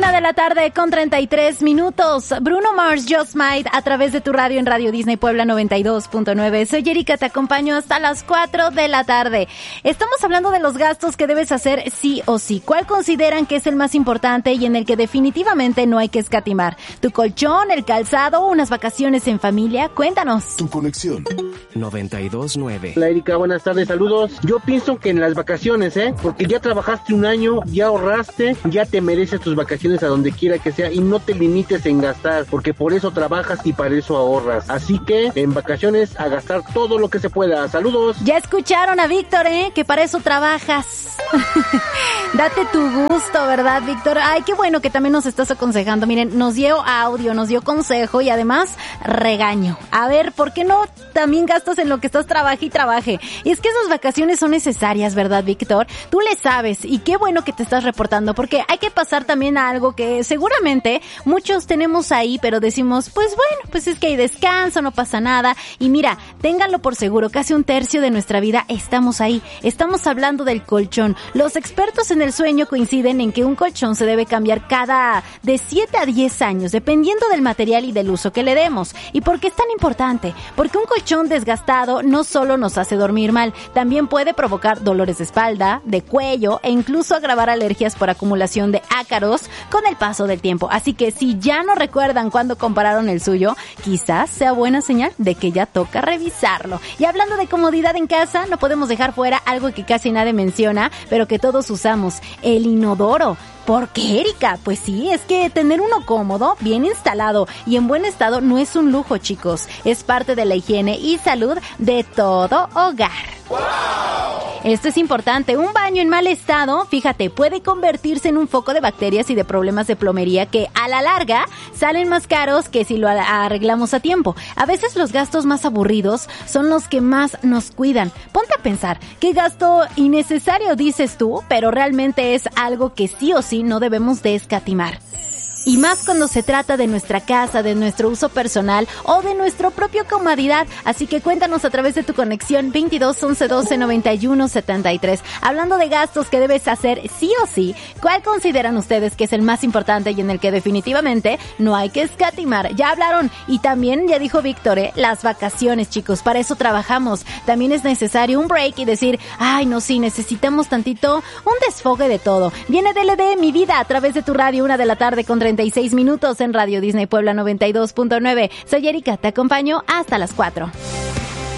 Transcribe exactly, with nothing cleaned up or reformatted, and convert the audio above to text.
Una de la tarde con treinta y tres minutos. Bruno Mars, Just Might, a través de tu radio en Radio Disney Puebla noventa y dos punto nueve. Soy Erika, te acompaño hasta las cuatro de la tarde. Estamos hablando de los gastos que debes hacer sí o sí. ¿Cuál consideran que es el más importante y en el que definitivamente no hay que escatimar? ¿Tu colchón, el calzado, unas vacaciones en familia? Cuéntanos. Tu conexión noventa y dos punto nueve. Hola Erika, buenas tardes, saludos. Yo pienso que en las vacaciones, ¿eh? Porque ya trabajaste un año, ya ahorraste, ya te mereces tus vacaciones a donde quiera que sea y no te limites en gastar, porque por eso trabajas y para eso ahorras. Así que en vacaciones a gastar todo lo que se pueda. Saludos. Ya escucharon a Víctor, ¿eh? Que para eso trabajas. Date tu gusto, ¿verdad, Víctor? Ay, qué bueno que también nos estás aconsejando. Miren, nos dio audio, nos dio consejo y además regaño. A ver, ¿por qué no también gastas en lo que estás trabaje y trabaje? Y es que esas vacaciones son necesarias, ¿verdad, Víctor? Tú le sabes y qué bueno que te estás reportando, porque hay que pasar también a algo que seguramente muchos tenemos ahí, pero decimos, pues bueno, pues es que hay descanso, no pasa nada. Y mira, ténganlo por seguro, casi un tercio de nuestra vida estamos ahí. Estamos hablando del colchón. Los expertos en el sueño coinciden en que un colchón se debe cambiar cada de siete a diez años, dependiendo del material y del uso que le demos. ¿Y por qué es tan importante? Porque un colchón desgastado no solo nos hace dormir mal, también puede provocar dolores de espalda, de cuello e incluso agravar alergias por acumulación de ácaros con el paso del tiempo. Así que si ya no recuerdan cuándo compararon el suyo, quizás sea buena señal de que ya toca revisarlo. Y hablando de comodidad en casa, no podemos dejar fuera algo que casi nadie menciona, pero que todos usamos, el inodoro. ¿Por qué, Erika? Pues sí, es que tener uno cómodo, bien instalado y en buen estado no es un lujo, chicos. Es parte de la higiene y salud de todo hogar. ¡Wow! Esto es importante. Un baño en mal estado, fíjate, puede convertirse en un foco de bacterias y de problemas de plomería que a la larga salen más caros que si lo arreglamos a tiempo. A veces los gastos más aburridos son los que más nos cuidan. Ponte a pensar, ¿qué gasto innecesario dices tú? Pero realmente es algo que sí o sí no debemos de escatimar. Y más cuando se trata de nuestra casa, de nuestro uso personal o de nuestra propia comodidad. Así que cuéntanos a través de tu conexión veintidós once doce noventa y uno setenta y tres. Hablando de gastos que debes hacer sí o sí, ¿cuál consideran ustedes que es el más importante y en el que definitivamente no hay que escatimar? Ya hablaron y también ya dijo Víctor, ¿eh? Las vacaciones, chicos, para eso trabajamos. También es necesario un break y decir, ay no, sí, necesitamos tantito un desfogue de todo. Viene D L D Mi Vida a través de tu radio, una de la tarde con treinta y seis minutos en Radio Disney Puebla noventa y dos punto nueve. Soy Erika, te acompaño hasta las cuatro.